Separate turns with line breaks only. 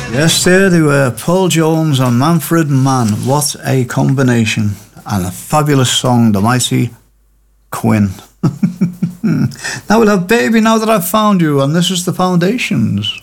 Yes, there they were, Paul Jones and Manfred Mann. What a combination. And a fabulous song, The Mighty Quinn. Now we'll have Baby Now That I've Found You, and this is The Foundations.